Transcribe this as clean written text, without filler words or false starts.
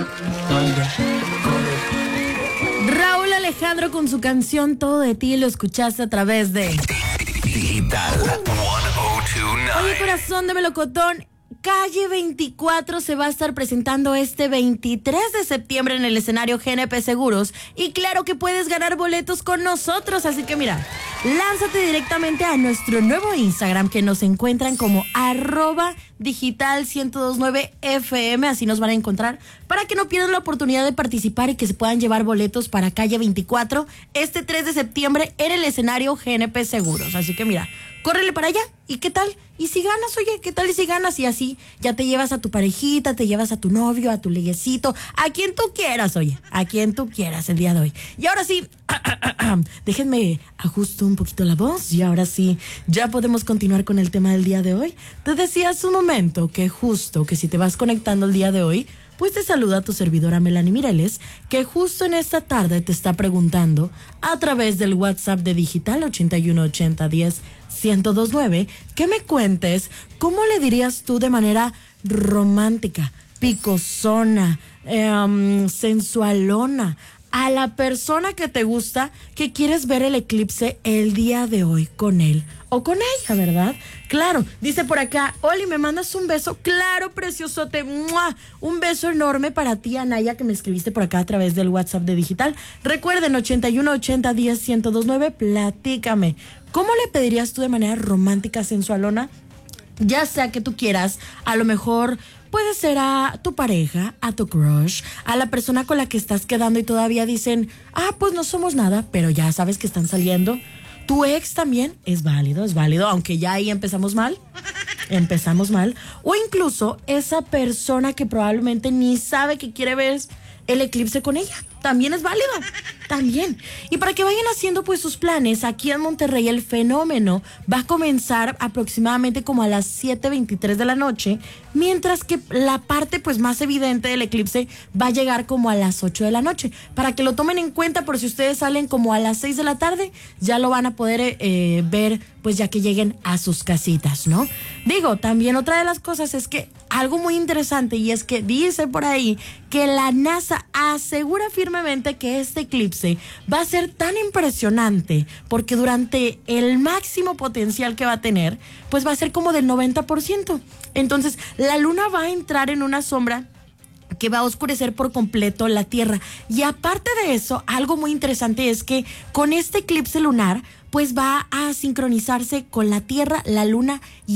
Raúl Alejandro con su canción Todo de ti, lo escuchaste a través de Digital 1029. Oye, corazón de melocotón, Calle 24 se va a estar presentando este 23 de septiembre en el escenario GNP Seguros. Y claro que puedes ganar boletos con nosotros, así que mira, lánzate directamente a nuestro nuevo Instagram, que nos encuentran como @digital1029fm, así nos van a encontrar, para que no pierdan la oportunidad de participar y que se puedan llevar boletos para Calle 24 este 3 de septiembre en el escenario GNP Seguros. Así que mira, córrele para allá. ¿Y qué tal? ¿Y si ganas? Oye, ¿qué tal y si ganas? Y así ya te llevas a tu parejita, te llevas a tu novio, a tu liguecito, a quien tú quieras, oye, a quien tú quieras el día de hoy. Y ahora sí, déjenme ajusto un poquito la voz y ahora sí, ya podemos continuar con el tema del día de hoy. Te decía hace un momento que justo que si te vas conectando el día de hoy, pues te saluda tu servidora Melanie Mireles, que justo en esta tarde te está preguntando a través del WhatsApp de Digital 8180101029 que me cuentes cómo le dirías tú de manera romántica, picosona, sensualona a la persona que te gusta, que quieres ver el eclipse el día de hoy con él o con ella, ¿verdad? Claro, dice por acá, Oli, ¿me mandas un beso? Claro, preciosote, ¡mua! Un beso enorme para ti, Anaya, que me escribiste por acá a través del WhatsApp de Digital. Recuerden, 8180101029, platícame, ¿cómo le pedirías tú de manera romántica, sensualona? Ya sea que tú quieras, a lo mejor puede ser a tu pareja, a tu crush, a la persona con la que estás quedando y todavía dicen, pues no somos nada, pero ya sabes que están saliendo. Tu ex también es válido, aunque ya ahí empezamos mal. O incluso esa persona que probablemente ni sabe que quiere ver el eclipse con ella. También es válido, también. Y para que vayan haciendo pues sus planes, aquí en Monterrey el fenómeno va a comenzar aproximadamente como a las 7:23 de la noche, mientras que la parte pues más evidente del eclipse va a llegar como a las 8 de la noche. Para que lo tomen en cuenta, por si ustedes salen como a las 6 de la tarde, ya lo van a poder ver pues ya que lleguen a sus casitas, ¿no? Digo, también otra de las cosas es que algo muy interesante, y es que dice por ahí que la NASA asegura firmemente que este eclipse va a ser tan impresionante porque durante el máximo potencial que va a tener, pues va a ser como del 90%. Entonces, la luna va a entrar en una sombra que va a oscurecer por completo la Tierra. Y aparte de eso, algo muy interesante es que con este eclipse lunar, pues va a sincronizarse con la Tierra, la luna y